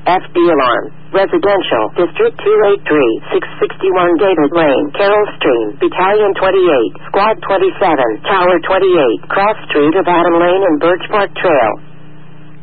FD alarm. Residential, District 283, 661 David Lane, Carroll Stream, Battalion 28, Squad 27, Tower 28, Cross Street of Adam Lane and Birch Park Trail.